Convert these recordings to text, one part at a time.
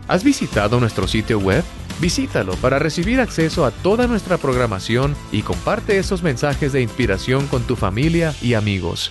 ¿Has visitado nuestro sitio web? Visítalo para recibir acceso a toda nuestra programación y comparte esos mensajes de inspiración con tu familia y amigos.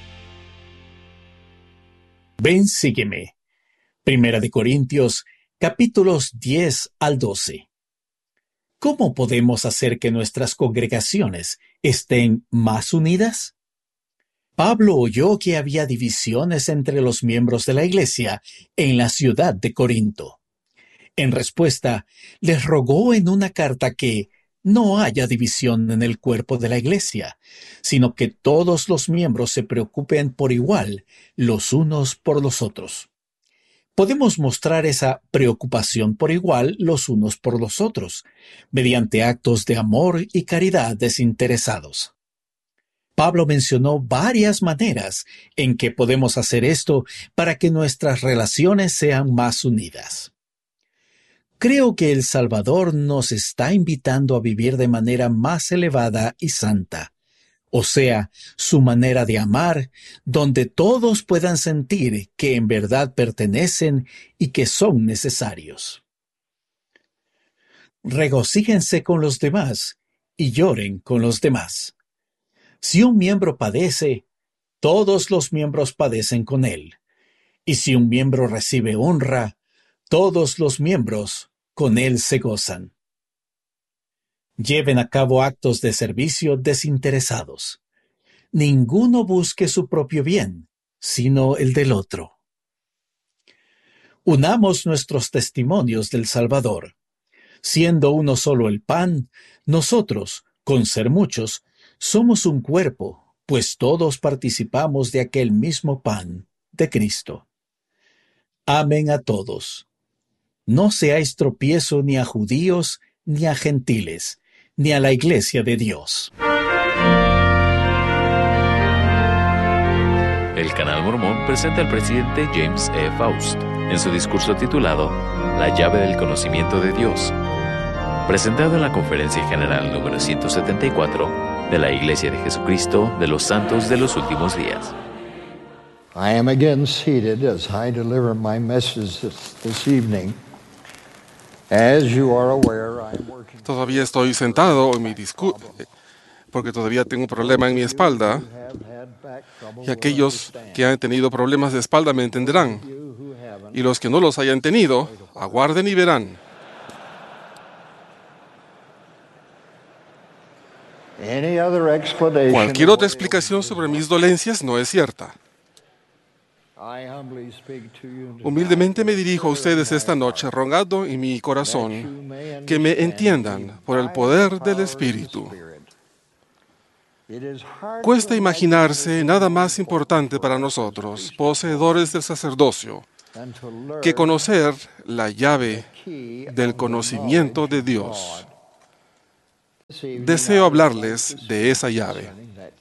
Ven, sígueme. Primera de Corintios, capítulos 10 al 12. ¿Cómo podemos hacer que nuestras congregaciones estén más unidas? Pablo oyó que había divisiones entre los miembros de la iglesia en la ciudad de Corinto. En respuesta, les rogó en una carta que no haya división en el cuerpo de la iglesia, sino que todos los miembros se preocupen por igual los unos por los otros. Podemos mostrar esa preocupación por igual los unos por los otros, mediante actos de amor y caridad desinteresados. Pablo mencionó varias maneras en que podemos hacer esto para que nuestras relaciones sean más unidas. Creo que el Salvador nos está invitando a vivir de manera más elevada y santa, o sea, su manera de amar, donde todos puedan sentir que en verdad pertenecen y que son necesarios. Regocíjense con los demás y lloren con los demás. Si un miembro padece, todos los miembros padecen con él. Y si un miembro recibe honra, todos los miembros con él se gozan. Lleven a cabo actos de servicio desinteresados. Ninguno busque su propio bien, sino el del otro. Unamos nuestros testimonios del Salvador. Siendo uno solo el pan, nosotros, con ser muchos, somos un cuerpo, pues todos participamos de aquel mismo pan, de Cristo. Amen a todos. No seáis tropiezo ni a judíos, ni a gentiles, ni a la iglesia de Dios. El Canal Mormón presenta al presidente James E. Faust en su discurso titulado La llave del conocimiento de Dios, presentado en la Conferencia General número 174 de la Iglesia de Jesucristo de los Santos de los Últimos Días. I am again seated as I deliver my message this evening. As you are aware, I am working. Todavía estoy sentado en mi discurso porque todavía tengo un problema en mi espalda, y aquellos que han tenido problemas de espalda me entenderán, y los que no los hayan tenido, aguarden y verán. Cualquier otra explicación sobre mis dolencias no es cierta. Humildemente me dirijo a ustedes esta noche rogando en mi corazón que me entiendan por el poder del Espíritu. Cuesta imaginarse nada más importante para nosotros, poseedores del sacerdocio, que conocer la llave del conocimiento de Dios. Deseo hablarles de esa llave.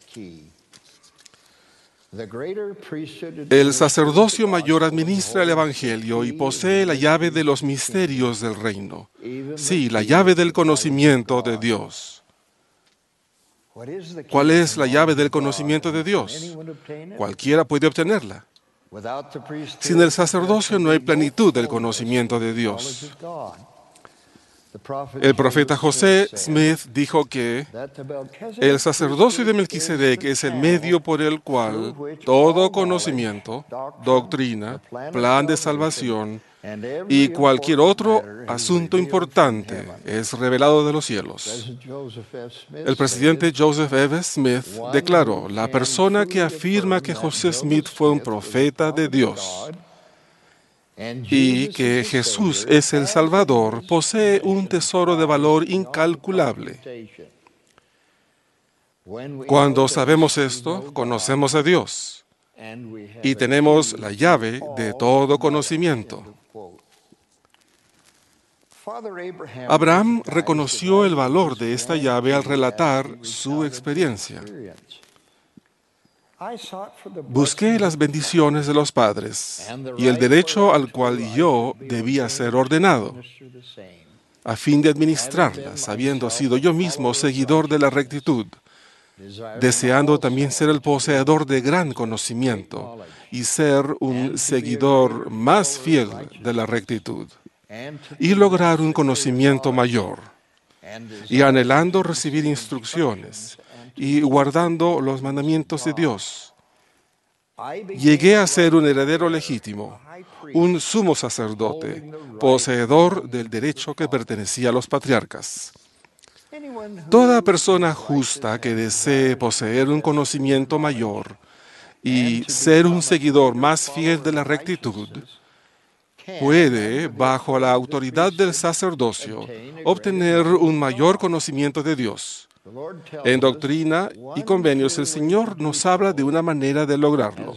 El sacerdocio mayor administra el Evangelio y posee la llave de los misterios del reino. Sí, la llave del conocimiento de Dios. ¿Cuál es la llave del conocimiento de Dios? Cualquiera puede obtenerla. Sin el sacerdocio no hay plenitud del conocimiento de Dios. El profeta José Smith dijo que el sacerdocio de Melquisedec es el medio por el cual todo conocimiento, doctrina, plan de salvación y cualquier otro asunto importante es revelado de los cielos. El presidente Joseph F. Smith declaró: la persona que afirma que José Smith fue un profeta de Dios y que Jesús es el Salvador, posee un tesoro de valor incalculable. Cuando sabemos esto, conocemos a Dios y tenemos la llave de todo conocimiento. Abraham reconoció el valor de esta llave al relatar su experiencia. Busqué las bendiciones de los padres y el derecho al cual yo debía ser ordenado, a fin de administrarlas, habiendo sido yo mismo seguidor de la rectitud, deseando también ser el poseedor de gran conocimiento y ser un seguidor más fiel de la rectitud. y lograr un conocimiento mayor, y anhelando recibir instrucciones y guardando los mandamientos de Dios. Llegué a ser un heredero legítimo, un sumo sacerdote, poseedor del derecho que pertenecía a los patriarcas. Toda persona justa que desee poseer un conocimiento mayor y ser un seguidor más fiel de la rectitud, puede, bajo la autoridad del sacerdocio, obtener un mayor conocimiento de Dios. En Doctrina y Convenios, el Señor nos habla de una manera de lograrlo.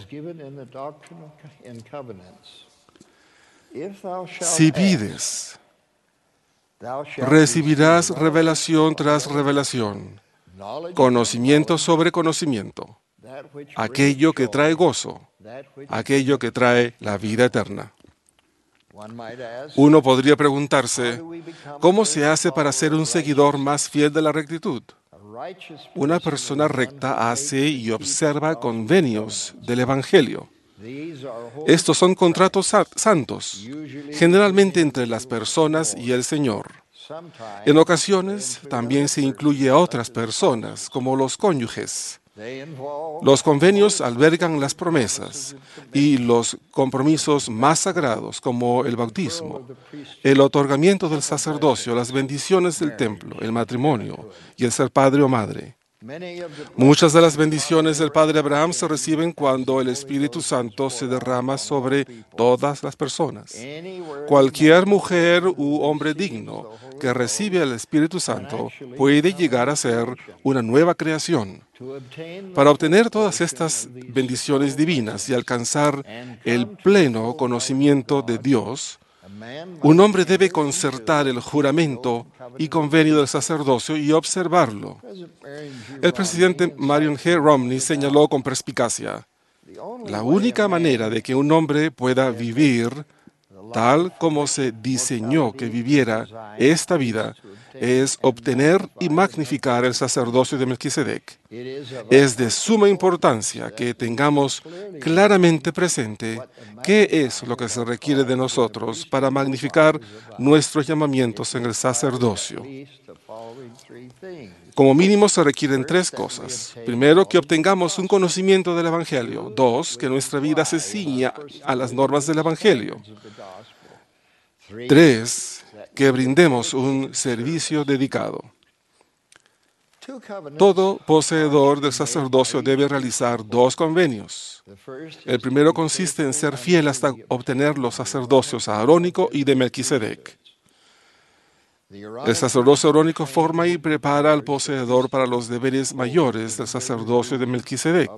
Si pides, recibirás revelación tras revelación, conocimiento sobre conocimiento, aquello que trae gozo, aquello que trae la vida eterna. Uno podría preguntarse, ¿cómo se hace para ser un seguidor más fiel de la rectitud? Una persona recta hace y observa convenios del Evangelio. Estos son contratos santos, generalmente entre las personas y el Señor. En ocasiones también se incluye a otras personas, como los cónyuges. Los convenios albergan las promesas y los compromisos más sagrados, como el bautismo, el otorgamiento del sacerdocio, las bendiciones del templo, el matrimonio y el ser padre o madre. Muchas de las bendiciones del padre Abraham se reciben cuando el Espíritu Santo se derrama sobre todas las personas. Cualquier mujer u hombre digno que recibe el Espíritu Santo puede llegar a ser una nueva creación. Para obtener todas estas bendiciones divinas y alcanzar el pleno conocimiento de Dios, un hombre debe concertar el juramento y convenio del sacerdocio y observarlo. El presidente Marion G. Romney señaló con perspicacia: la única manera de que un hombre pueda vivir tal como se diseñó que viviera esta vida es obtener y magnificar el sacerdocio de Melquisedec. Es de suma importancia que tengamos claramente presente qué es lo que se requiere de nosotros para magnificar nuestros llamamientos en el sacerdocio. Como mínimo se requieren 3 cosas. Primero, que obtengamos un conocimiento del Evangelio. 2, que nuestra vida se ciña a las normas del Evangelio. 3, que brindemos un servicio dedicado. Todo poseedor del sacerdocio debe realizar 2 convenios. El primero consiste en ser fiel hasta obtener los sacerdocios arónico y de Melquisedec. El sacerdocio arónico forma y prepara al poseedor para los deberes mayores del sacerdocio de Melquisedec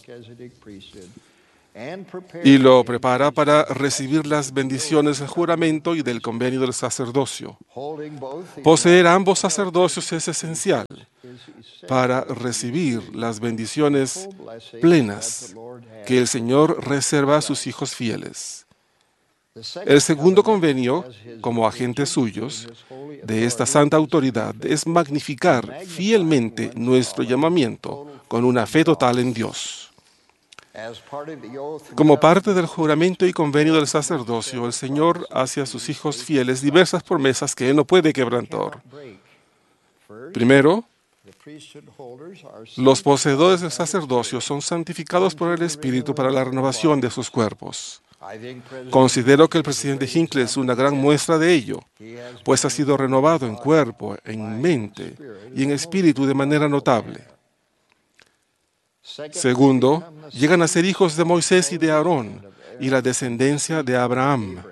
y lo prepara para recibir las bendiciones del juramento y del convenio del sacerdocio. Poseer ambos sacerdocios es esencial para recibir las bendiciones plenas que el Señor reserva a sus hijos fieles. El segundo convenio, como agentes suyos de esta santa autoridad, es magnificar fielmente nuestro llamamiento con una fe total en Dios. Como parte del juramento y convenio del sacerdocio, el Señor hace a sus hijos fieles diversas promesas que Él no puede quebrantar. Primero, los poseedores del sacerdocio son santificados por el Espíritu para la renovación de sus cuerpos. Considero que el presidente Hinckley es una gran muestra de ello, pues ha sido renovado en cuerpo, en mente y en espíritu de manera notable. Segundo, llegan a ser hijos de Moisés y de Aarón y la descendencia de Abraham.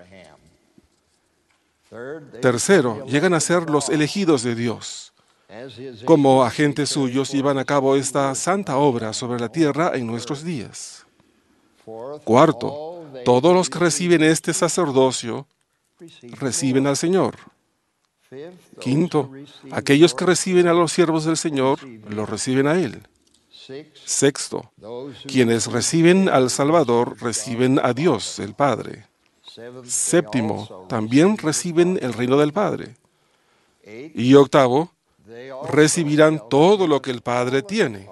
Tercero, llegan a ser los elegidos de Dios. Como agentes suyos llevan a cabo esta santa obra sobre la tierra en nuestros días. Cuarto, todos los que reciben este sacerdocio reciben al Señor. Quinto, aquellos que reciben a los siervos del Señor, los reciben a Él. Sexto, quienes reciben al Salvador reciben a Dios, el Padre. Séptimo, también reciben el reino del Padre. Y octavo, recibirán todo lo que el Padre tiene.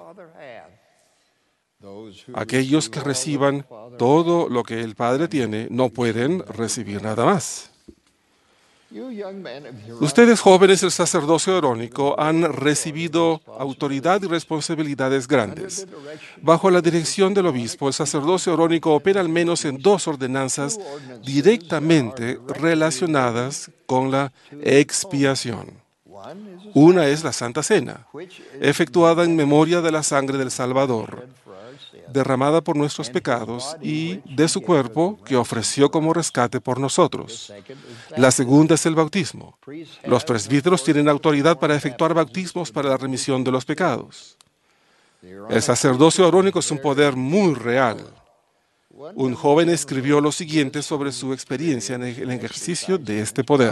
Aquellos que reciban todo lo que el Padre tiene no pueden recibir nada más. Ustedes jóvenes del sacerdocio arónico han recibido autoridad y responsabilidades grandes. Bajo la dirección del obispo, el sacerdocio arónico opera al menos en 2 ordenanzas directamente relacionadas con la expiación. Una es la Santa Cena, efectuada en memoria de la sangre del Salvador, derramada por nuestros pecados, y de su cuerpo que ofreció como rescate por nosotros. La segunda es el bautismo. Los presbíteros tienen autoridad para efectuar bautismos para la remisión de los pecados. El sacerdocio arónico es un poder muy real. Un joven escribió lo siguiente sobre su experiencia en el ejercicio de este poder.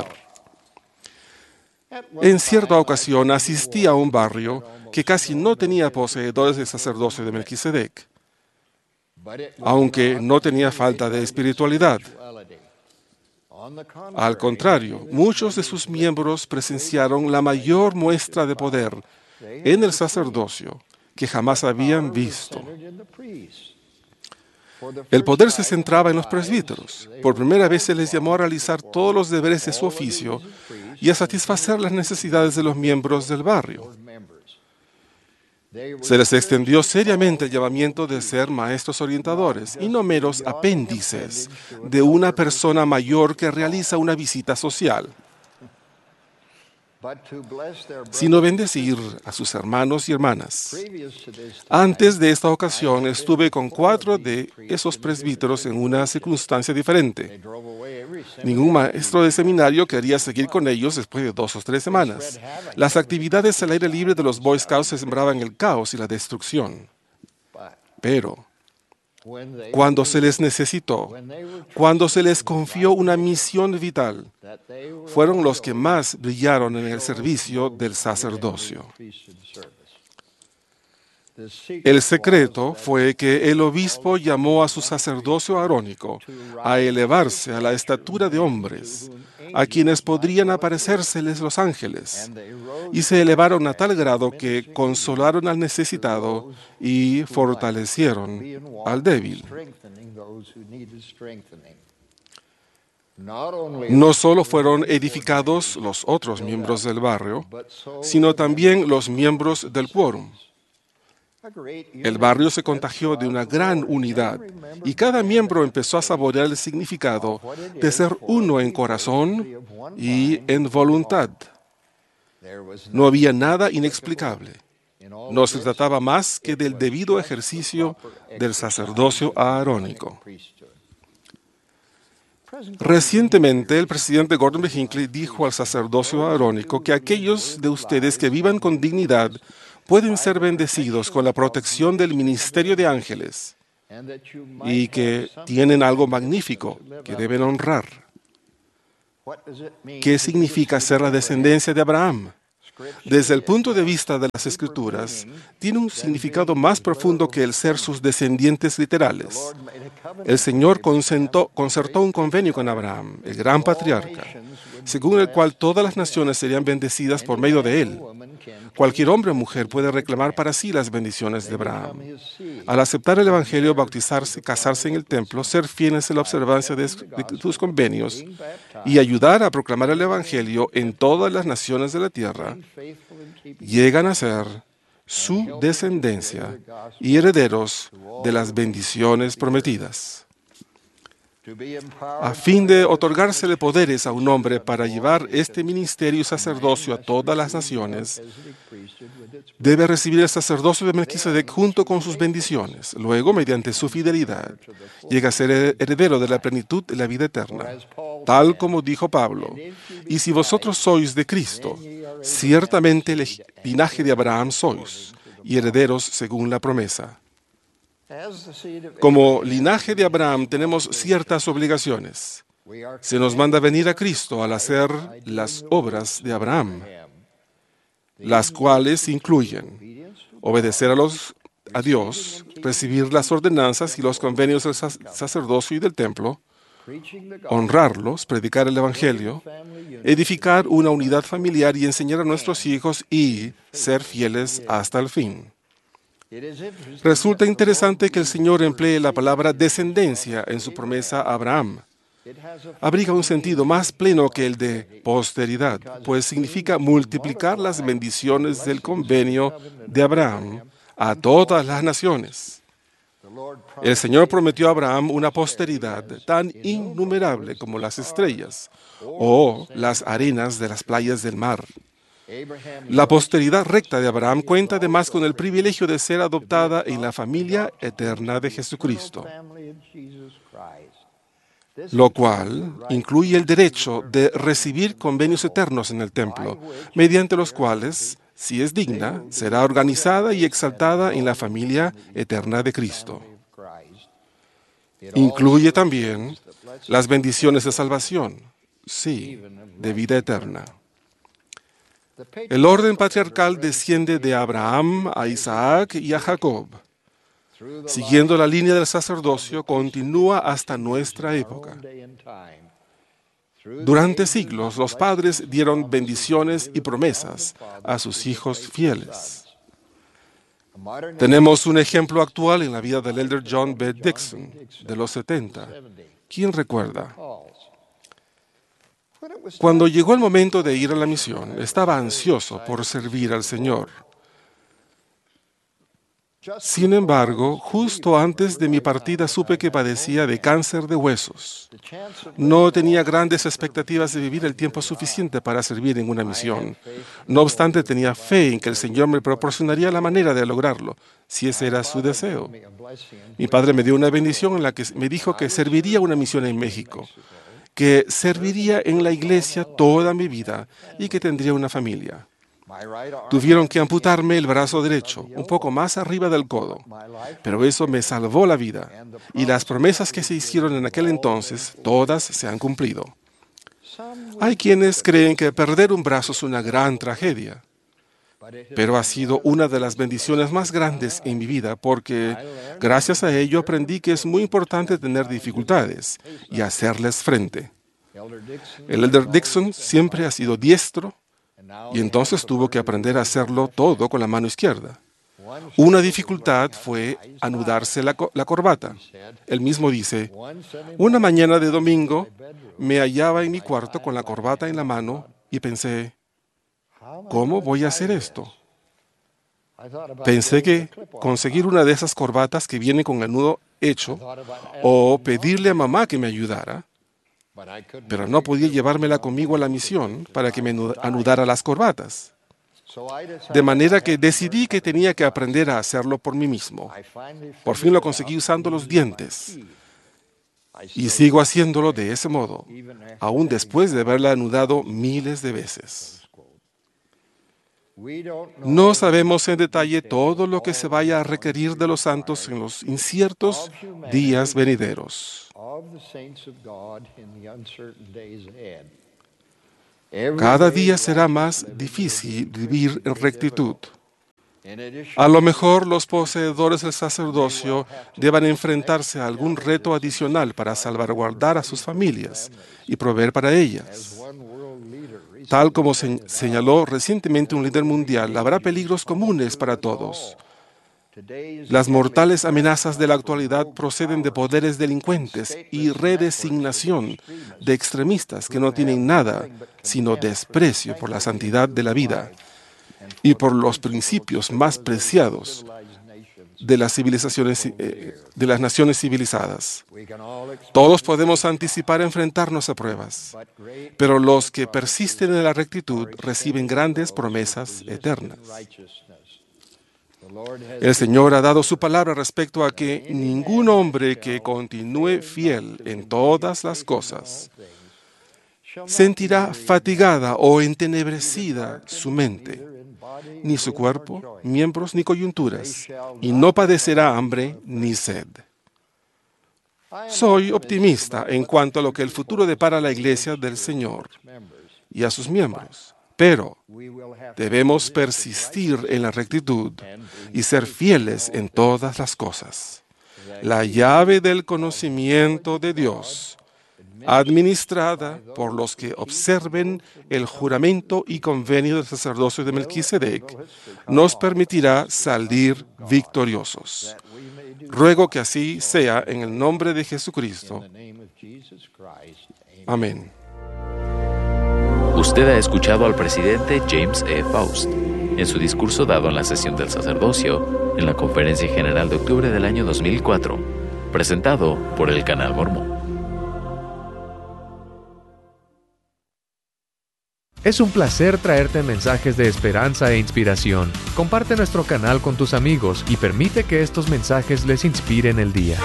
En cierta ocasión asistí a un barrio que casi no tenía poseedores del sacerdocio de Melquisedec, aunque no tenía falta de espiritualidad. Al contrario, muchos de sus miembros presenciaron la mayor muestra de poder en el sacerdocio que jamás habían visto. El poder se centraba en los presbíteros. Por primera vez se les llamó a realizar todos los deberes de su oficio y a satisfacer las necesidades de los miembros del barrio. Se les extendió seriamente el llamamiento de ser maestros orientadores y no meros apéndices de una persona mayor que realiza una visita social, sino bendecir a sus hermanos y hermanas. Antes de esta ocasión estuve con 4 de esos presbíteros en una circunstancia diferente. Ningún maestro de seminario quería seguir con ellos después de 2 o 3 semanas. Las actividades al aire libre de los Boy Scouts se sembraban el caos y la destrucción. Pero cuando se les necesitó, cuando se les confió una misión vital, fueron los que más brillaron en el servicio del sacerdocio. El secreto fue que el obispo llamó a su sacerdocio arónico a elevarse a la estatura de hombres, a quienes podrían aparecérseles los ángeles, y se elevaron a tal grado que consolaron al necesitado y fortalecieron al débil. No solo fueron edificados los otros miembros del barrio, sino también los miembros del quórum. El barrio se contagió de una gran unidad y cada miembro empezó a saborear el significado de ser uno en corazón y en voluntad. No había nada inexplicable. No se trataba más que del debido ejercicio del sacerdocio arónico. Recientemente, el presidente Gordon B. Hinckley dijo al sacerdocio arónico que aquellos de ustedes que vivan con dignidad pueden ser bendecidos con la protección del ministerio de ángeles y que tienen algo magnífico que deben honrar. ¿Qué significa ser la descendencia de Abraham? Desde el punto de vista de las Escrituras, tiene un significado más profundo que el ser sus descendientes literales. El Señor concertó un convenio con Abraham, el gran patriarca, según el cual todas las naciones serían bendecidas por medio de él. Cualquier hombre o mujer puede reclamar para sí las bendiciones de Abraham. Al aceptar el Evangelio, bautizarse, casarse en el templo, ser fieles en la observancia de sus convenios y ayudar a proclamar el Evangelio en todas las naciones de la tierra, llegan a ser su descendencia y herederos de las bendiciones prometidas. A fin de otorgársele poderes a un hombre para llevar este ministerio y sacerdocio a todas las naciones, debe recibir el sacerdocio de Melquisedec junto con sus bendiciones. Luego, mediante su fidelidad, llega a ser heredero de la plenitud de la vida eterna, tal como dijo Pablo. Y si vosotros sois de Cristo, ciertamente el linaje de Abraham sois, y herederos según la promesa. Como linaje de Abraham tenemos ciertas obligaciones. Se nos manda venir a Cristo al hacer las obras de Abraham, las cuales incluyen obedecer a Dios, recibir las ordenanzas y los convenios del sacerdocio y del templo, honrarlos, predicar el Evangelio, edificar una unidad familiar y enseñar a nuestros hijos y ser fieles hasta el fin. Resulta interesante que el Señor emplee la palabra descendencia en su promesa a Abraham. abriga un sentido más pleno que el de posteridad, pues significa multiplicar las bendiciones del convenio de Abraham a todas las naciones. El Señor prometió a Abraham una posteridad tan innumerable como las estrellas o las arenas de las playas del mar. La posteridad recta de Abraham cuenta además con el privilegio de ser adoptada en la familia eterna de Jesucristo, lo cual incluye el derecho de recibir convenios eternos en el templo, mediante los cuales, si es digna, será organizada y exaltada en la familia eterna de Cristo. Incluye también las bendiciones de salvación, sí, de vida eterna. El orden patriarcal desciende de Abraham a Isaac y a Jacob. Siguiendo la línea del sacerdocio, continúa hasta nuestra época. Durante siglos, los padres dieron bendiciones y promesas a sus hijos fieles. Tenemos un ejemplo actual en la vida del elder John B. Dixon, de los 70. ¿Quién recuerda? Cuando llegó el momento de ir a la misión, estaba ansioso por servir al Señor. Sin embargo, justo antes de mi partida supe que padecía de cáncer de huesos. No tenía grandes expectativas de vivir el tiempo suficiente para servir en una misión. No obstante, tenía fe en que el Señor me proporcionaría la manera de lograrlo, si ese era su deseo. Mi padre me dio una bendición en la que me dijo que serviría una misión en México, que serviría en la iglesia toda mi vida y que tendría una familia. Tuvieron que amputarme el brazo derecho, un poco más arriba del codo, pero eso me salvó la vida, y las promesas que se hicieron en aquel entonces, todas se han cumplido. Hay quienes creen que perder un brazo es una gran tragedia, pero ha sido una de las bendiciones más grandes en mi vida porque, gracias a ello, aprendí que es muy importante tener dificultades y hacerles frente. El elder Dixon siempre ha sido diestro, y entonces tuvo que aprender a hacerlo todo con la mano izquierda. Una dificultad fue anudarse la corbata. Él mismo dice, una mañana de domingo me hallaba en mi cuarto con la corbata en la mano y pensé, ¿cómo voy a hacer esto? Pensé que conseguir una de esas corbatas que viene con el nudo hecho o pedirle a mamá que me ayudara, pero no podía llevármela conmigo a la misión para que me anudara las corbatas. De manera que decidí que tenía que aprender a hacerlo por mí mismo. Por fin lo conseguí usando los dientes. Y sigo haciéndolo de ese modo, aún después de haberla anudado miles de veces. No sabemos en detalle todo lo que se vaya a requerir de los santos en los inciertos días venideros. Cada día será más difícil vivir en rectitud. A lo mejor los poseedores del sacerdocio deban enfrentarse a algún reto adicional para salvaguardar a sus familias y proveer para ellas. Tal como señaló recientemente un líder mundial, habrá peligros comunes para todos. Las mortales amenazas de la actualidad proceden de poderes delincuentes y redesignación de extremistas que no tienen nada sino desprecio por la santidad de la vida y por los principios más preciados de las civilizaciones, de las naciones civilizadas. Todos podemos anticipar enfrentarnos a pruebas, pero los que persisten en la rectitud reciben grandes promesas eternas. El Señor ha dado su palabra respecto a que ningún hombre que continúe fiel en todas las cosas sentirá fatigada o entenebrecida su mente, ni su cuerpo, miembros ni coyunturas, y no padecerá hambre ni sed. Soy optimista en cuanto a lo que el futuro depara a la Iglesia del Señor y a sus miembros, pero debemos persistir en la rectitud y ser fieles en todas las cosas. La llave del conocimiento de Dios, administrada por los que observen el juramento y convenio del sacerdocio de Melquisedec, nos permitirá salir victoriosos. Ruego que así sea en el nombre de Jesucristo. Amén. Usted ha escuchado al presidente James E. Faust en su discurso dado en la sesión del sacerdocio en la Conferencia General de octubre del año 2004, presentado por el Canal Mormón. Es un placer traerte mensajes de esperanza e inspiración. Comparte nuestro canal con tus amigos y permite que estos mensajes les inspiren el día.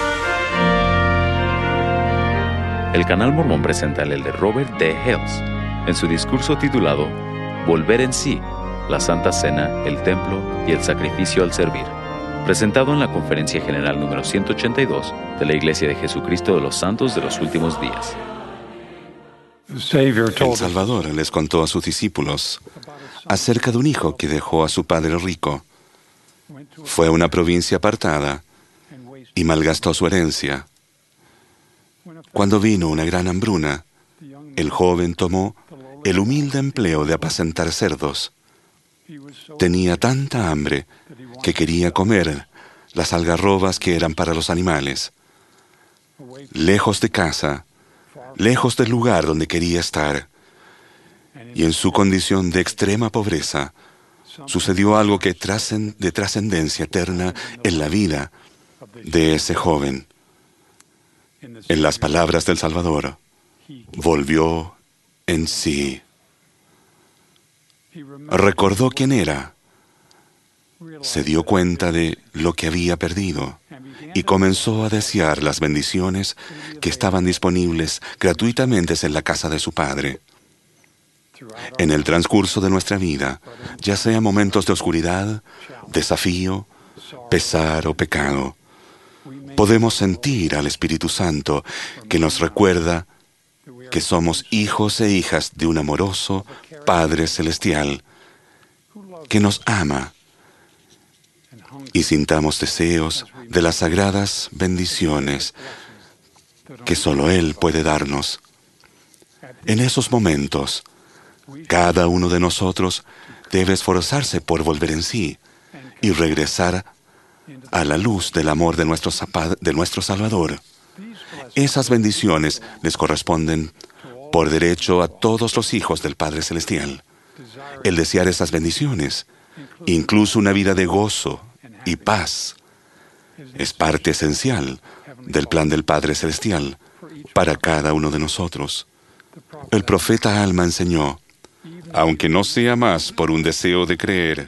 El Canal Mormón presenta al elder Robert D. Hales en su discurso titulado Volver en sí, la Santa Cena, el Templo y el Sacrificio al Servir, presentado en la Conferencia General número 182 de la Iglesia de Jesucristo de los Santos de los Últimos Días. El Salvador les contó a sus discípulos acerca de un hijo que dejó a su padre rico. Fue a una provincia apartada y malgastó su herencia. Cuando vino una gran hambruna, el joven tomó el humilde empleo de apacentar cerdos. Tenía tanta hambre que quería comer las algarrobas que eran para los animales. Lejos de casa, lejos del lugar donde quería estar, y en su condición de extrema pobreza, sucedió algo que de trascendencia eterna en la vida de ese joven. En las palabras del Salvador, volvió en sí. Recordó quién era, se dio cuenta de lo que había perdido y comenzó a desear las bendiciones que estaban disponibles gratuitamente en la casa de su Padre. En el transcurso de nuestra vida, ya sea momentos de oscuridad, desafío, pesar o pecado, podemos sentir al Espíritu Santo que nos recuerda que somos hijos e hijas de un amoroso Padre Celestial que nos ama, y sintamos deseos de las sagradas bendiciones que solo Él puede darnos. En esos momentos, cada uno de nosotros debe esforzarse por volver en sí y regresar a la luz del amor de nuestro Salvador. Esas bendiciones les corresponden por derecho a todos los hijos del Padre Celestial. El desear esas bendiciones, incluso una vida de gozo y paz, es parte esencial del plan del Padre Celestial para cada uno de nosotros. El profeta Alma enseñó, aunque no sea más por un deseo de creer,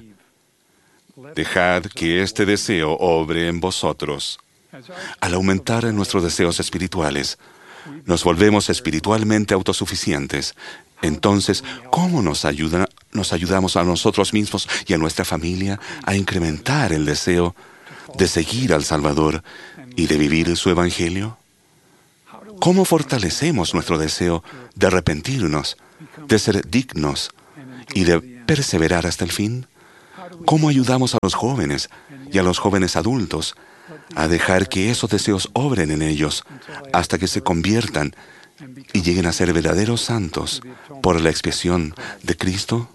dejad que este deseo obre en vosotros. Al aumentar en nuestros deseos espirituales, nos volvemos espiritualmente autosuficientes. Entonces, ¿cómo nos ayudamos a nosotros mismos y a nuestra familia a incrementar el deseo de seguir al Salvador y de vivir su Evangelio? ¿Cómo fortalecemos nuestro deseo de arrepentirnos, de ser dignos y de perseverar hasta el fin? ¿Cómo ayudamos a los jóvenes y a los jóvenes adultos a dejar que esos deseos obren en ellos hasta que se conviertan y lleguen a ser verdaderos santos por la expiación de Cristo?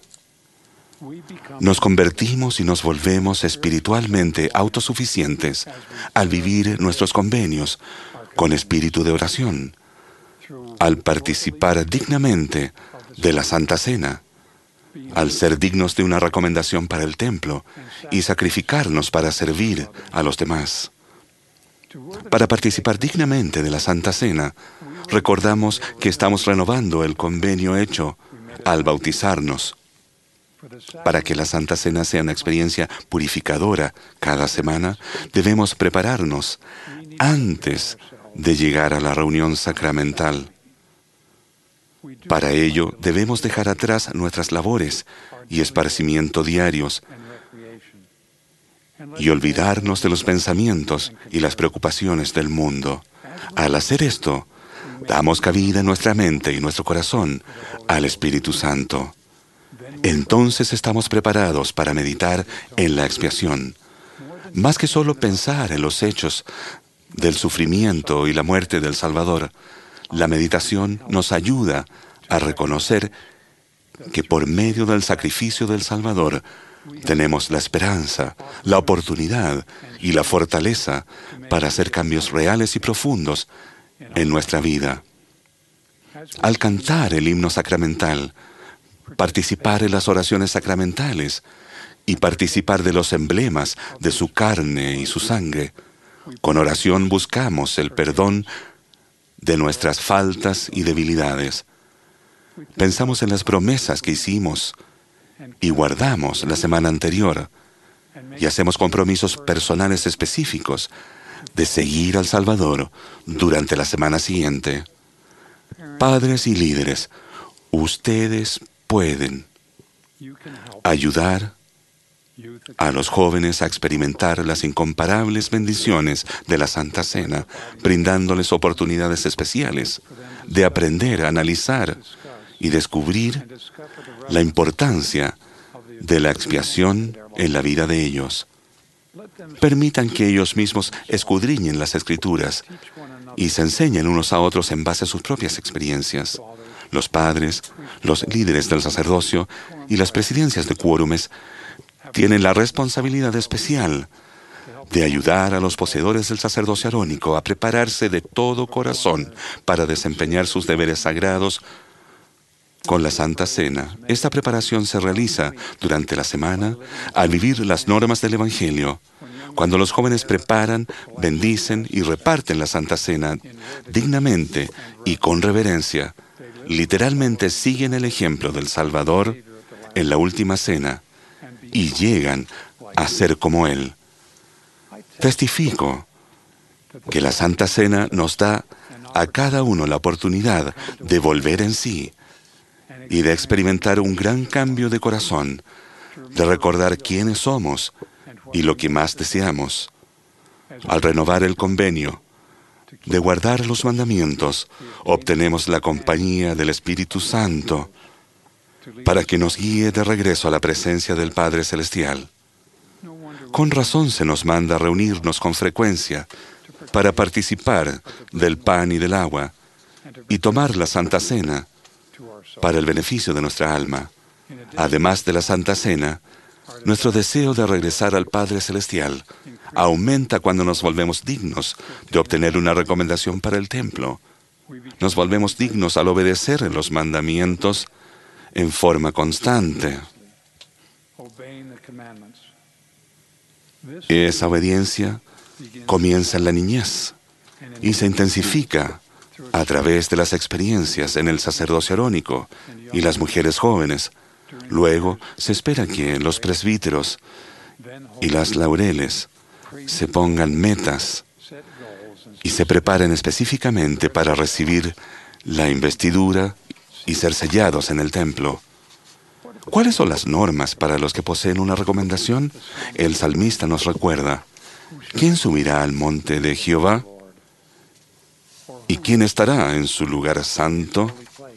Nos convertimos y nos volvemos espiritualmente autosuficientes al vivir nuestros convenios con espíritu de oración, al participar dignamente de la Santa Cena, al ser dignos de una recomendación para el templo y sacrificarnos para servir a los demás. Para participar dignamente de la Santa Cena, recordamos que estamos renovando el convenio hecho al bautizarnos. Para que la Santa Cena sea una experiencia purificadora cada semana, debemos prepararnos antes de llegar a la reunión sacramental. Para ello, debemos dejar atrás nuestras labores y esparcimiento diarios y olvidarnos de los pensamientos y las preocupaciones del mundo. Al hacer esto, damos cabida en nuestra mente y nuestro corazón al Espíritu Santo. Entonces estamos preparados para meditar en la expiación. Más que solo pensar en los hechos del sufrimiento y la muerte del Salvador, la meditación nos ayuda a reconocer que por medio del sacrificio del Salvador tenemos la esperanza, la oportunidad y la fortaleza para hacer cambios reales y profundos en nuestra vida. Al cantar el himno sacramental, participar en las oraciones sacramentales y participar de los emblemas de su carne y su sangre, con oración buscamos el perdón de nuestras faltas y debilidades. Pensamos en las promesas que hicimos y guardamos la semana anterior y hacemos compromisos personales específicos de seguir al Salvador durante la semana siguiente. Padres y líderes, ustedes pueden ayudar a los jóvenes a experimentar las incomparables bendiciones de la Santa Cena, brindándoles oportunidades especiales de aprender, analizar y descubrir la importancia de la expiación en la vida de ellos. Permitan que ellos mismos escudriñen las Escrituras y se enseñen unos a otros en base a sus propias experiencias. Los padres, los líderes del sacerdocio y las presidencias de quórumes tienen la responsabilidad especial de ayudar a los poseedores del sacerdocio arónico a prepararse de todo corazón para desempeñar sus deberes sagrados con la Santa Cena. Esta preparación se realiza durante la semana al vivir las normas del Evangelio. Cuando los jóvenes preparan, bendicen y reparten la Santa Cena dignamente y con reverencia, literalmente siguen el ejemplo del Salvador en la última cena y llegan a ser como Él. Testifico que la Santa Cena nos da a cada uno la oportunidad de volver en sí y de experimentar un gran cambio de corazón, de recordar quiénes somos y lo que más deseamos. Al renovar el convenio, de guardar los mandamientos, obtenemos la compañía del Espíritu Santo para que nos guíe de regreso a la presencia del Padre Celestial. Con razón se nos manda a reunirnos con frecuencia para participar del pan y del agua y tomar la Santa Cena para el beneficio de nuestra alma. Además de la Santa Cena, nuestro deseo de regresar al Padre Celestial aumenta cuando nos volvemos dignos de obtener una recomendación para el templo. Nos volvemos dignos al obedecer los mandamientos en forma constante. Esa obediencia comienza en la niñez y se intensifica a través de las experiencias en el sacerdocio arónico y las mujeres jóvenes. Luego se espera que los presbíteros y las laureles se pongan metas y se preparen específicamente para recibir la investidura y ser sellados en el templo. ¿Cuáles son las normas para los que poseen una recomendación? El salmista nos recuerda: ¿quién subirá al monte de Jehová? ¿Y quién estará en su lugar santo?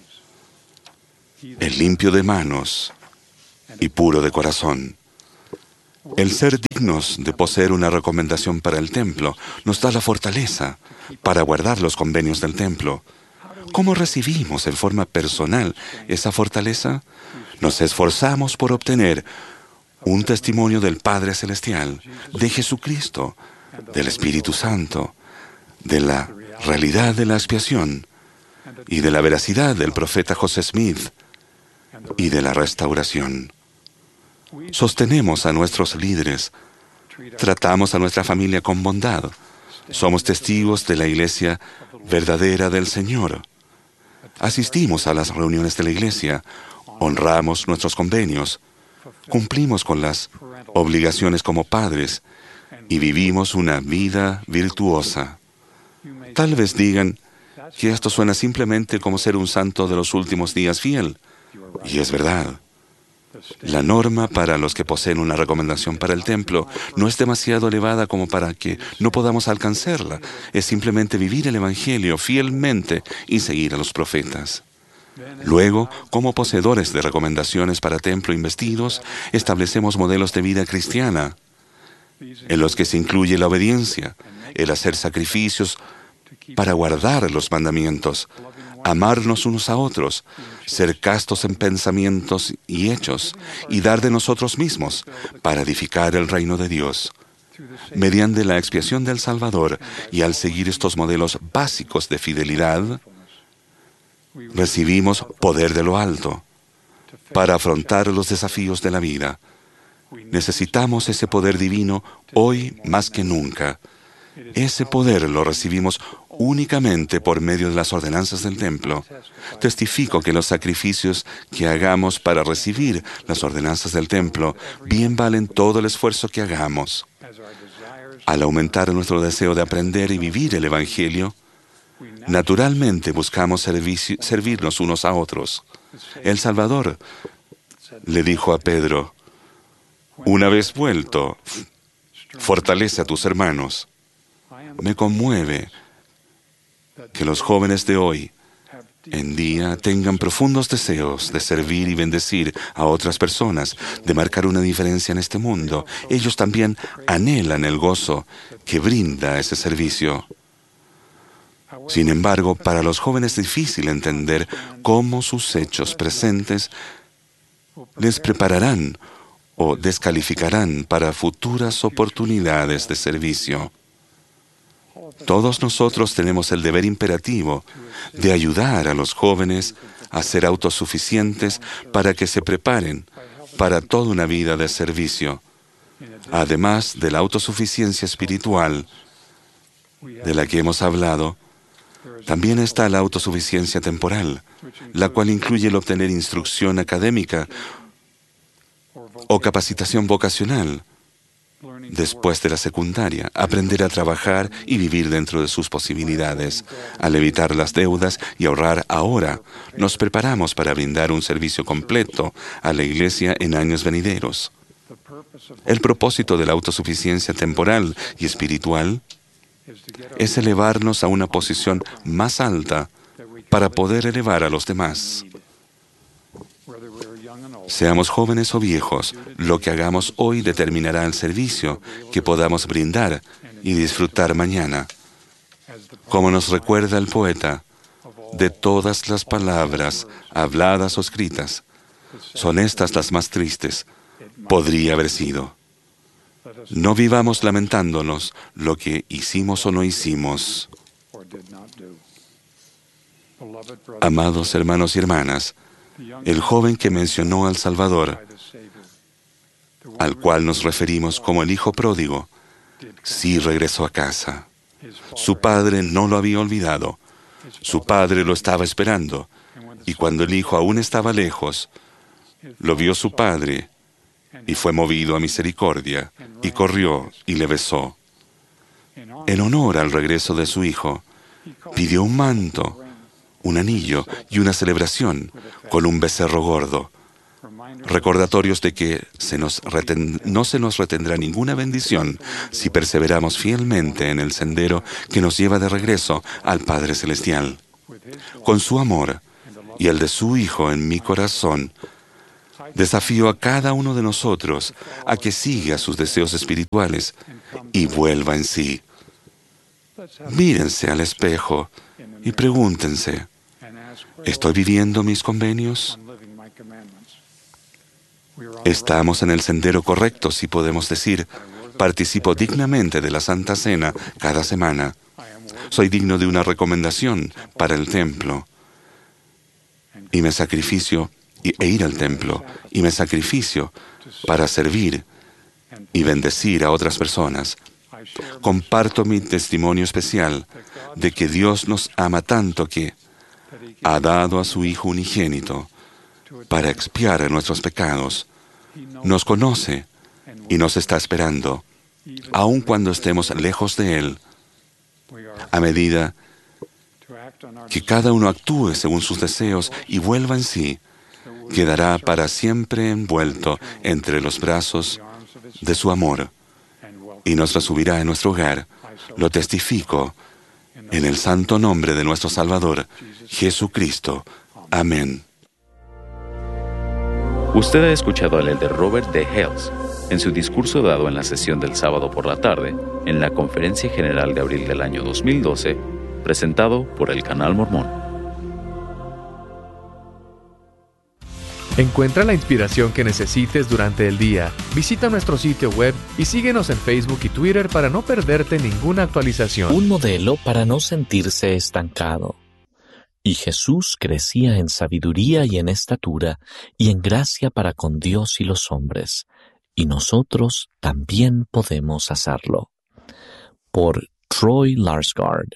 El limpio de manos y puro de corazón. El ser dignos de poseer una recomendación para el templo nos da la fortaleza para guardar los convenios del templo. ¿Cómo recibimos en forma personal esa fortaleza? Nos esforzamos por obtener un testimonio del Padre Celestial, de Jesucristo, del Espíritu Santo, de la realidad de la expiación y de la veracidad del profeta José Smith y de la restauración. Sostenemos a nuestros líderes, tratamos a nuestra familia con bondad, somos testigos de la iglesia verdadera del Señor. Asistimos a las reuniones de la iglesia, honramos nuestros convenios, cumplimos con las obligaciones como padres y vivimos una vida virtuosa. Tal vez digan que esto suena simplemente como ser un santo de los últimos días fiel. Y es verdad. La norma para los que poseen una recomendación para el templo no es demasiado elevada como para que no podamos alcanzarla. Es simplemente vivir el Evangelio fielmente y seguir a los profetas. Luego, como poseedores de recomendaciones para templo investidos, establecemos modelos de vida cristiana en los que se incluye la obediencia, el hacer sacrificios para guardar los mandamientos, amarnos unos a otros, ser castos en pensamientos y hechos, y dar de nosotros mismos para edificar el reino de Dios. Mediante la expiación del Salvador y al seguir estos modelos básicos de fidelidad, recibimos poder de lo alto para afrontar los desafíos de la vida. Necesitamos ese poder divino hoy más que nunca. Ese poder lo recibimos únicamente por medio de las ordenanzas del templo. Testifico que los sacrificios que hagamos para recibir las ordenanzas del templo bien valen todo el esfuerzo que hagamos. Al aumentar nuestro deseo de aprender y vivir el Evangelio, naturalmente buscamos servirnos unos a otros. El Salvador le dijo a Pedro, una vez vuelto, fortalece a tus hermanos. Me conmueve que los jóvenes de hoy en día tengan profundos deseos de servir y bendecir a otras personas, de marcar una diferencia en este mundo. Ellos también anhelan el gozo que brinda ese servicio. Sin embargo, para los jóvenes es difícil entender cómo sus hechos presentes les prepararán o descalificarán para futuras oportunidades de servicio. Todos nosotros tenemos el deber imperativo de ayudar a los jóvenes a ser autosuficientes para que se preparen para toda una vida de servicio. Además de la autosuficiencia espiritual de la que hemos hablado, también está la autosuficiencia temporal, la cual incluye el obtener instrucción académica o capacitación vocacional después de la secundaria, aprender a trabajar y vivir dentro de sus posibilidades. Al evitar las deudas y ahorrar ahora, nos preparamos para brindar un servicio completo a la Iglesia en años venideros. El propósito de la autosuficiencia temporal y espiritual es elevarnos a una posición más alta para poder elevar a los demás. Seamos jóvenes o viejos, lo que hagamos hoy determinará el servicio que podamos brindar y disfrutar mañana. Como nos recuerda el poeta, de todas las palabras habladas o escritas, son estas las más tristes. Podría haber sido. No vivamos lamentándonos lo que hicimos o no hicimos. Amados hermanos y hermanas, el joven que mencionó al Salvador, al cual nos referimos como el hijo pródigo, sí regresó a casa. Su padre no lo había olvidado. Su padre lo estaba esperando. Y cuando el hijo aún estaba lejos, lo vio su padre y fue movido a misericordia y corrió y le besó. En honor al regreso de su hijo, pidió un manto, un anillo y una celebración con un becerro gordo. Recordatorios de que no se nos retendrá ninguna bendición si perseveramos fielmente en el sendero que nos lleva de regreso al Padre Celestial. Con su amor y el de su Hijo en mi corazón, desafío a cada uno de nosotros a que siga sus deseos espirituales y vuelva en sí. Mírense al espejo y pregúntense, ¿estoy viviendo mis convenios? Estamos en el sendero correcto si podemos decir, participo dignamente de la Santa Cena cada semana. Soy digno de una recomendación para el templo. Y me sacrificio e ir al templo. Y me sacrificio para servir y bendecir a otras personas. Comparto mi testimonio especial de que Dios nos ama tanto que ha dado a su Hijo unigénito para expiar nuestros pecados. Nos conoce y nos está esperando, aun cuando estemos lejos de Él. A medida que cada uno actúe según sus deseos y vuelva en sí, quedará para siempre envuelto entre los brazos de su amor y nos recibirá en nuestro hogar. Lo testifico en el santo nombre de nuestro Salvador, Jesucristo. Amén. Usted ha escuchado al elder Robert D. Hales en su discurso dado en la sesión del sábado por la tarde en la Conferencia General de abril del año 2012, presentado por el Canal Mormón. Encuentra la inspiración que necesites durante el día. Visita nuestro sitio web y síguenos en Facebook y Twitter para no perderte ninguna actualización. Un modelo para no sentirse estancado. Y Jesús crecía en sabiduría y en estatura y en gracia para con Dios y los hombres, y nosotros también podemos hacerlo. Por Troy Larsgaard.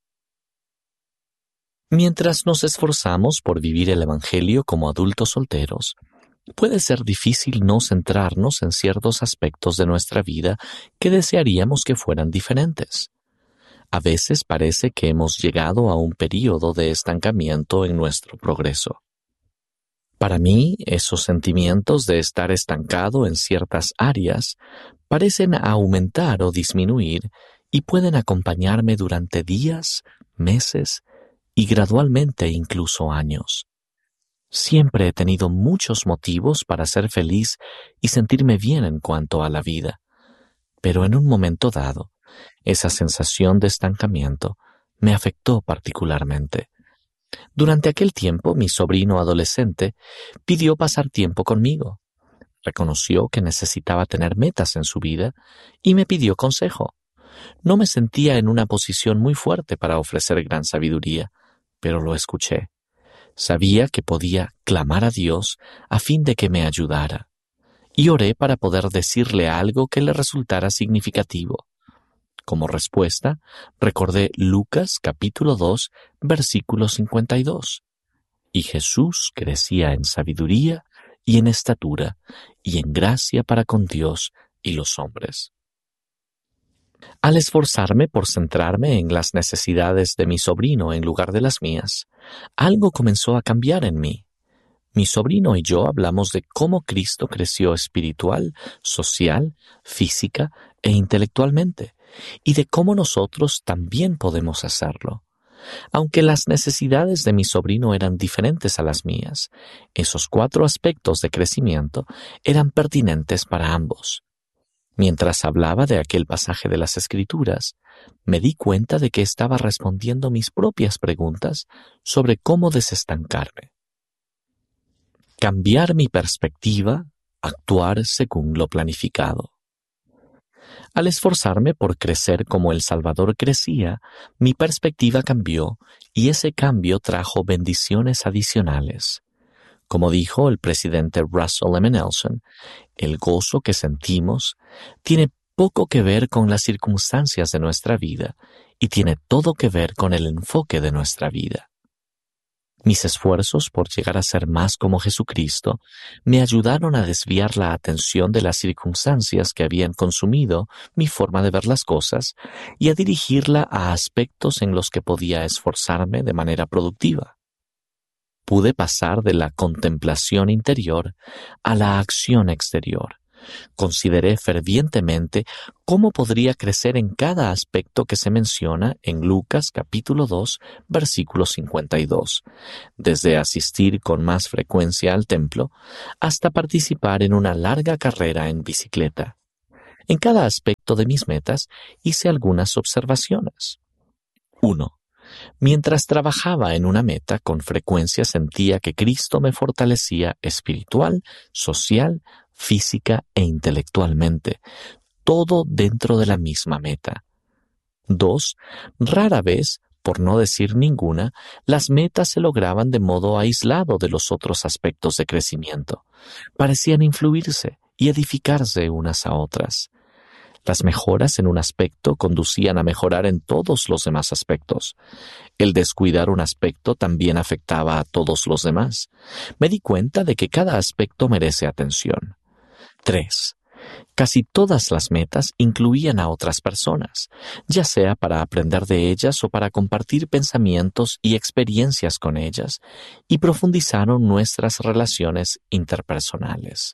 Mientras nos esforzamos por vivir el Evangelio como adultos solteros, puede ser difícil no centrarnos en ciertos aspectos de nuestra vida que desearíamos que fueran diferentes. A veces parece que hemos llegado a un período de estancamiento en nuestro progreso. Para mí, esos sentimientos de estar estancado en ciertas áreas parecen aumentar o disminuir y pueden acompañarme durante días, meses y gradualmente incluso años. Siempre he tenido muchos motivos para ser feliz y sentirme bien en cuanto a la vida, pero en un momento dado, esa sensación de estancamiento me afectó particularmente. Durante aquel tiempo, mi sobrino adolescente pidió pasar tiempo conmigo. Reconoció que necesitaba tener metas en su vida y me pidió consejo. No me sentía en una posición muy fuerte para ofrecer gran sabiduría, pero lo escuché. Sabía que podía clamar a Dios a fin de que me ayudara, y oré para poder decirle algo que le resultara significativo. Como respuesta, recordé Lucas capítulo 2, versículo 52. Y Jesús crecía en sabiduría y en estatura y en gracia para con Dios y los hombres. Al esforzarme por centrarme en las necesidades de mi sobrino en lugar de las mías, algo comenzó a cambiar en mí. Mi sobrino y yo hablamos de cómo Cristo creció espiritual, social, física e intelectualmente, y de cómo nosotros también podemos hacerlo. Aunque las necesidades de mi sobrino eran diferentes a las mías, esos 4 aspectos de crecimiento eran pertinentes para ambos. Mientras hablaba de aquel pasaje de las Escrituras, me di cuenta de que estaba respondiendo mis propias preguntas sobre cómo desestancarme. Cambiar mi perspectiva, actuar según lo planificado. Al esforzarme por crecer como el Salvador crecía, mi perspectiva cambió y ese cambio trajo bendiciones adicionales. Como dijo el presidente Russell M. Nelson, el gozo que sentimos tiene poco que ver con las circunstancias de nuestra vida y tiene todo que ver con el enfoque de nuestra vida. Mis esfuerzos por llegar a ser más como Jesucristo me ayudaron a desviar la atención de las circunstancias que habían consumido mi forma de ver las cosas y a dirigirla a aspectos en los que podía esforzarme de manera productiva. Pude pasar de la contemplación interior a la acción exterior. Consideré fervientemente cómo podría crecer en cada aspecto que se menciona en Lucas capítulo 2, versículo 52, desde asistir con más frecuencia al templo hasta participar en una larga carrera en bicicleta. En cada aspecto de mis metas hice algunas observaciones. 1. Mientras trabajaba en una meta, con frecuencia sentía que Cristo me fortalecía espiritual, social, física e intelectualmente, todo dentro de la misma meta. 2. Rara vez, por no decir ninguna, las metas se lograban de modo aislado de los otros aspectos de crecimiento. Parecían influirse y edificarse unas a otras. Las mejoras en un aspecto conducían a mejorar en todos los demás aspectos. El descuidar un aspecto también afectaba a todos los demás. Me di cuenta de que cada aspecto merece atención. 3. Casi todas las metas incluían a otras personas, ya sea para aprender de ellas o para compartir pensamientos y experiencias con ellas, y profundizaron nuestras relaciones interpersonales.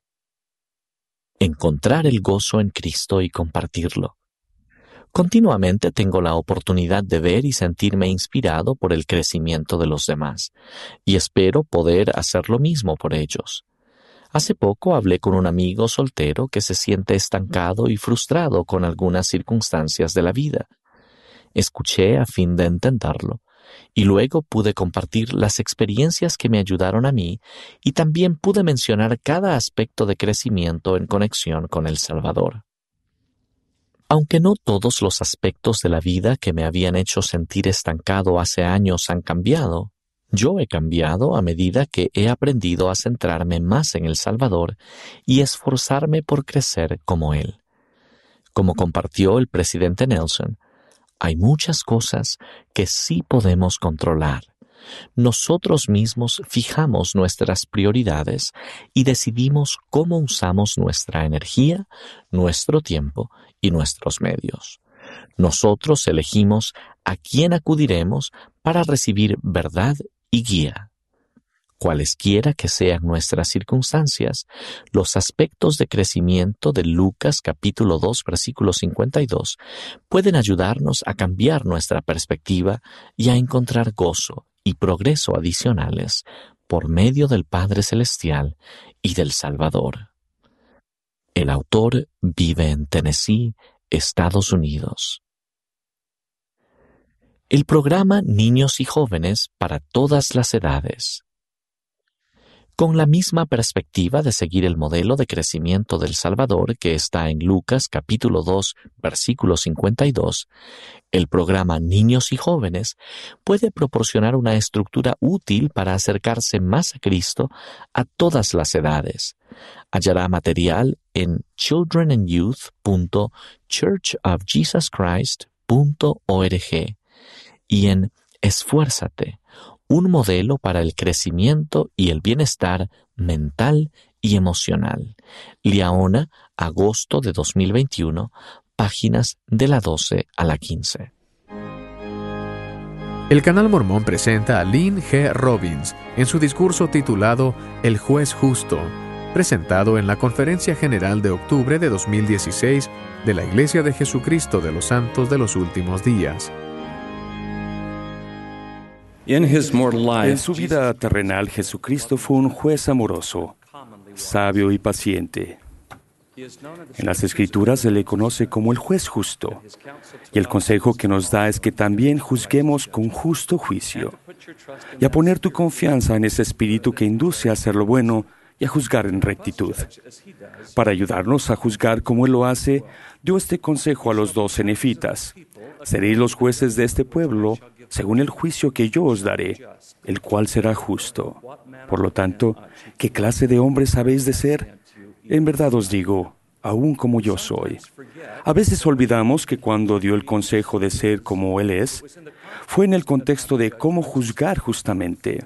Encontrar el gozo en Cristo y compartirlo. Continuamente tengo la oportunidad de ver y sentirme inspirado por el crecimiento de los demás, y espero poder hacer lo mismo por ellos. Hace poco hablé con un amigo soltero que se siente estancado y frustrado con algunas circunstancias de la vida. Escuché a fin de entenderlo, y luego pude compartir las experiencias que me ayudaron a mí y también pude mencionar cada aspecto de crecimiento en conexión con el Salvador. Aunque no todos los aspectos de la vida que me habían hecho sentir estancado hace años han cambiado, yo he cambiado a medida que he aprendido a centrarme más en el Salvador y esforzarme por crecer como Él. Como compartió el presidente Nelson, hay muchas cosas que sí podemos controlar. Nosotros mismos fijamos nuestras prioridades y decidimos cómo usamos nuestra energía, nuestro tiempo y nuestros medios. Nosotros elegimos a quién acudiremos para recibir verdad y guía. Cualesquiera que sean nuestras circunstancias, los aspectos de crecimiento de Lucas capítulo 2 versículo 52 pueden ayudarnos a cambiar nuestra perspectiva y a encontrar gozo y progreso adicionales por medio del Padre Celestial y del Salvador. El autor vive en Tennessee, Estados Unidos. El programa Niños y Jóvenes para todas las edades. Con la misma perspectiva de seguir el modelo de crecimiento del Salvador que está en Lucas capítulo 2, versículo 52, el programa Niños y Jóvenes puede proporcionar una estructura útil para acercarse más a Cristo a todas las edades. Hallará material en childrenandyouth.churchofjesuschrist.org y en Esfuérzate, un modelo para el crecimiento y el bienestar mental y emocional. Liaona, agosto de 2021, páginas de la 12 a la 15. El Canal Mormón presenta a Lynn G. Robbins en su discurso titulado El Juez Justo, presentado en la Conferencia General de octubre de 2016 de la Iglesia de Jesucristo de los Santos de los Últimos Días. En su vida terrenal, Jesucristo fue un juez amoroso, sabio y paciente. En las Escrituras se le conoce como el juez justo, y el consejo que nos da es que también juzguemos con justo juicio, y a poner tu confianza en ese espíritu que induce a hacer lo bueno y a juzgar en rectitud. Para ayudarnos a juzgar como Él lo hace, dio este consejo a los 12 nefitas: seréis los jueces de este pueblo, según el juicio que yo os daré, el cual será justo. Por lo tanto, ¿qué clase de hombres habéis de ser? En verdad os digo, aún como yo soy. A veces olvidamos que cuando dio el consejo de ser como Él es, fue en el contexto de cómo juzgar justamente.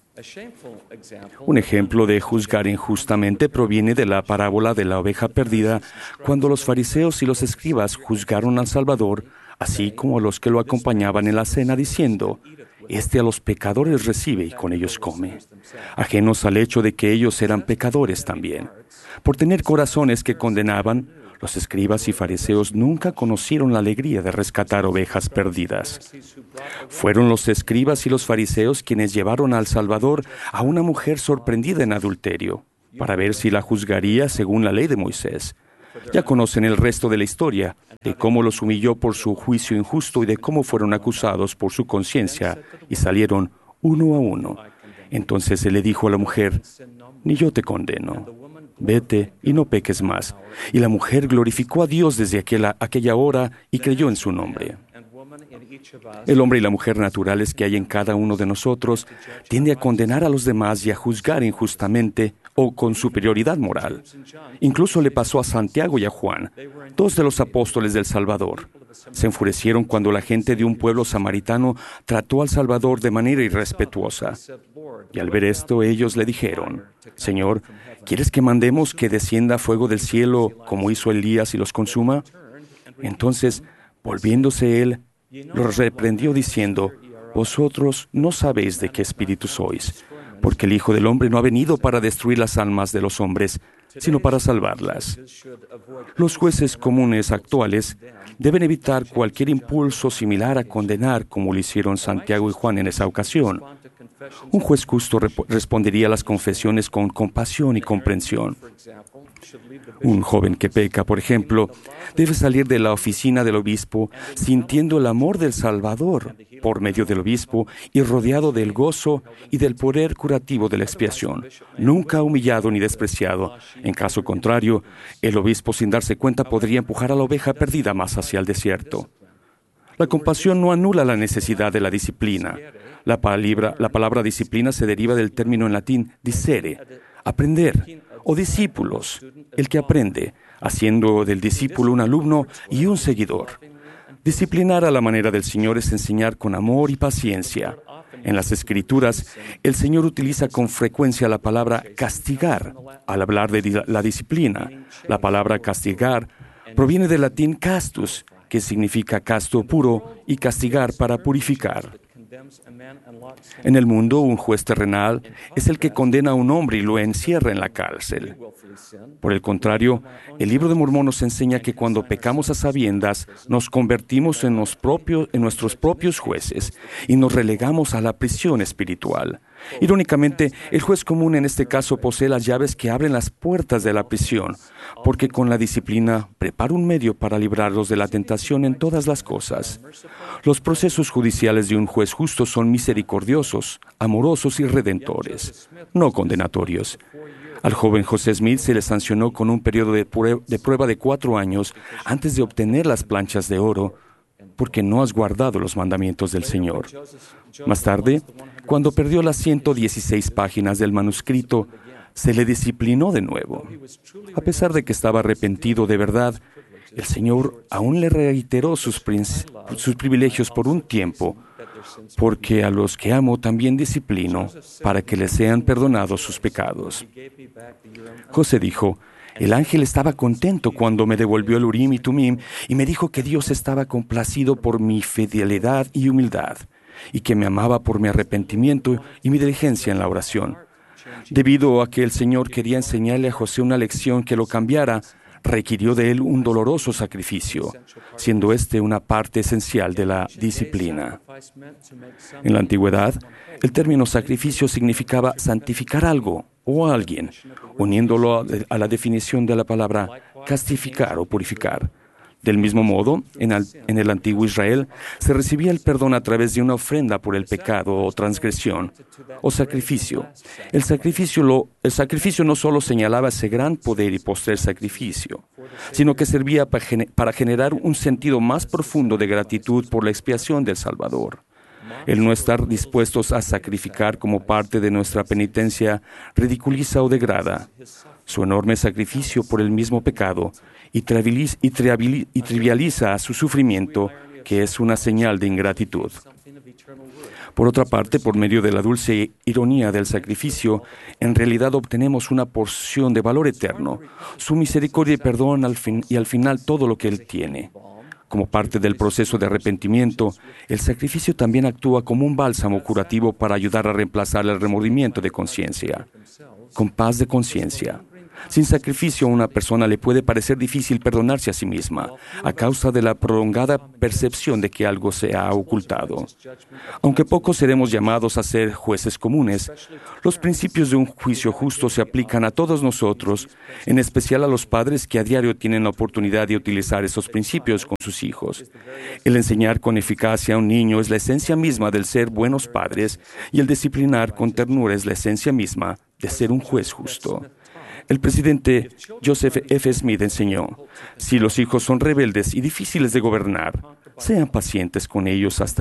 Un ejemplo de juzgar injustamente proviene de la parábola de la oveja perdida, cuando los fariseos y los escribas juzgaron al Salvador, así como a los que lo acompañaban en la cena, diciendo: Este a los pecadores recibe y con ellos come, ajenos al hecho de que ellos eran pecadores también. Por tener corazones que condenaban, los escribas y fariseos nunca conocieron la alegría de rescatar ovejas perdidas. Fueron los escribas y los fariseos quienes llevaron al Salvador a una mujer sorprendida en adulterio, para ver si la juzgaría según la ley de Moisés. Ya conocen el resto de la historia, de cómo los humilló por su juicio injusto y de cómo fueron acusados por su conciencia y salieron uno a uno. Entonces él le dijo a la mujer: Ni yo te condeno. Vete y no peques más. Y la mujer glorificó a Dios desde aquella hora y creyó en su nombre. El hombre y la mujer naturales que hay en cada uno de nosotros tiende a condenar a los demás y a juzgar injustamente o con superioridad moral. Incluso le pasó a Santiago y a Juan, 2 de los apóstoles del Salvador. Se enfurecieron cuando la gente de un pueblo samaritano trató al Salvador de manera irrespetuosa. Y al ver esto, ellos le dijeron: Señor, ¿quieres que mandemos que descienda fuego del cielo como hizo Elías y los consuma? Entonces, volviéndose él, los reprendió diciendo: Vosotros no sabéis de qué espíritu sois, porque el Hijo del Hombre no ha venido para destruir las almas de los hombres, sino para salvarlas. Los jueces comunes actuales deben evitar cualquier impulso similar a condenar, como lo hicieron Santiago y Juan en esa ocasión. Un juez justo respondería a las confesiones con compasión y comprensión. Un joven que peca, por ejemplo, debe salir de la oficina del obispo sintiendo el amor del Salvador por medio del obispo y rodeado del gozo y del poder curativo de la expiación, nunca humillado ni despreciado. En caso contrario, el obispo, sin darse cuenta, podría empujar a la oveja perdida más hacia el desierto. La compasión no anula la necesidad de la disciplina. La palabra disciplina se deriva del término en latín discere, aprender, o discípulos, el que aprende, haciendo del discípulo un alumno y un seguidor. Disciplinar a la manera del Señor es enseñar con amor y paciencia. En las Escrituras, el Señor utiliza con frecuencia la palabra castigar al hablar de la disciplina. La palabra castigar proviene del latín castus, que significa casto puro, y castigar para purificar. En el mundo, un juez terrenal es el que condena a un hombre y lo encierra en la cárcel. Por el contrario, el Libro de Mormón nos enseña que cuando pecamos a sabiendas, nos convertimos en nuestros propios jueces y nos relegamos a la prisión espiritual. Irónicamente, el juez común en este caso posee las llaves que abren las puertas de la prisión, porque con la disciplina prepara un medio para librarlos de la tentación en todas las cosas. Los procesos judiciales de un juez justo son misericordiosos, amorosos y redentores, no condenatorios. Al joven José Smith se le sancionó con un periodo de prueba de 4 años antes de obtener las planchas de oro, porque no has guardado los mandamientos del Señor. Más tarde, cuando perdió las 116 páginas del manuscrito, se le disciplinó de nuevo. A pesar de que estaba arrepentido de verdad, el Señor aún le reiteró sus privilegios por un tiempo, porque a los que amo también disciplino, para que les sean perdonados sus pecados. José dijo: el ángel estaba contento cuando me devolvió el Urim y Tumim y me dijo que Dios estaba complacido por mi fidelidad y humildad, y que me amaba por mi arrepentimiento y mi diligencia en la oración. Debido a que el Señor quería enseñarle a José una lección que lo cambiara, requirió de él un doloroso sacrificio, siendo este una parte esencial de la disciplina. En la antigüedad, el término sacrificio significaba santificar algo o a alguien, uniéndolo a la definición de la palabra castificar o purificar. Del mismo modo, en el antiguo Israel, se recibía el perdón a través de una ofrenda por el pecado o transgresión, o sacrificio. El sacrificio no solo señalaba ese gran poder y postrer sacrificio, sino que servía para generar un sentido más profundo de gratitud por la expiación del Salvador. El no estar dispuestos a sacrificar como parte de nuestra penitencia ridiculiza o degrada su enorme sacrificio por el mismo pecado y trivializa su sufrimiento, que es una señal de ingratitud. Por otra parte, por medio de la dulce ironía del sacrificio, en realidad obtenemos una porción de valor eterno, su misericordia y perdón y al final todo lo que Él tiene. Como parte del proceso de arrepentimiento, el sacrificio también actúa como un bálsamo curativo para ayudar a reemplazar el remordimiento de conciencia. Con paz de conciencia. Sin sacrificio, a una persona le puede parecer difícil perdonarse a sí misma, a causa de la prolongada percepción de que algo se ha ocultado. Aunque pocos seremos llamados a ser jueces comunes, los principios de un juicio justo se aplican a todos nosotros, en especial a los padres que a diario tienen la oportunidad de utilizar esos principios con sus hijos. El enseñar con eficacia a un niño es la esencia misma del ser buenos padres, y el disciplinar con ternura es la esencia misma de ser un juez justo. El presidente Joseph F. Smith enseñó: si los hijos son rebeldes y difíciles de gobernar, sean pacientes con ellos hasta